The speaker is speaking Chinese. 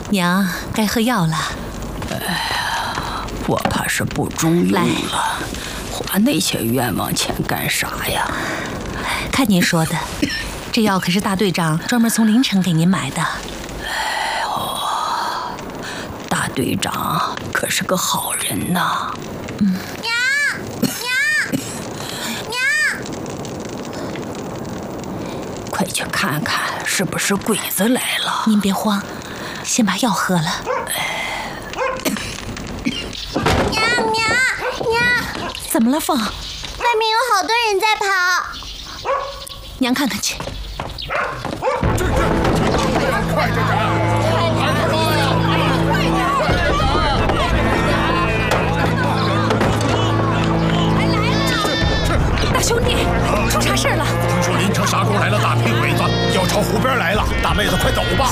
娘，该喝药了。 我怕是不中用了，花那些冤枉钱干啥呀？ 看您说的，这药可是大队长专门从临城给您买的。 大队长可是个好人呐。 娘， 快去看看是不是鬼子来了。 您别慌，先把药喝了。 娘， 怎么了，凤？ 外面有好多人在跑。 娘看看去。